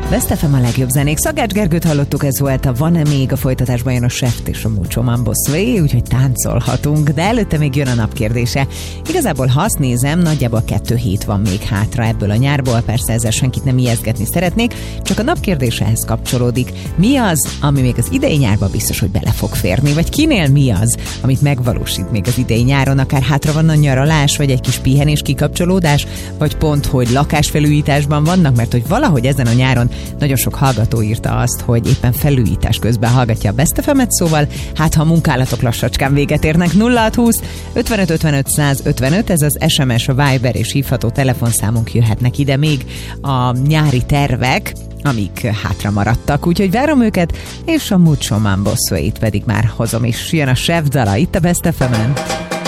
Best FM a legjobb zenék. Szakács Gergőt hallottuk, ez volt a Van-e még, a folytatásban jön a Seft és a Mucho Mambo Sway, úgyhogy táncolhatunk, de előtte még jön a napkérdése. Igazából, ha azt nézem, nagyjából 2 hét van még hátra ebből a nyárból, persze ezzel senkit nem ijesztgetni szeretnék, csak a napkérdésehez kapcsolódik. Mi az, ami még az idei nyárba biztos, hogy bele fog férni, vagy kinél mi az, amit megvalósít még az idei nyáron, akár hátra van a nyaralás, vagy egy kis pihenés, kikapcsolódás, vagy pont, hogy lakásfelújításban vannak, mert hogy valahogy ezen a nyáron nagyon sok hallgató írta azt, hogy éppen felújítás közben hallgatja a Best FM-et, szóval hát ha a munkálatok lassacskán véget érnek. 0620 55 55 155, ez az SMS, a Viber és hívható telefonszámunk, jöhetnek ide még a nyári tervek, amik hátra maradtak, úgyhogy várom őket, és a Mucho Mambo Sway-t pedig már hozom, és jön a Chef dala itt a Best FM-en.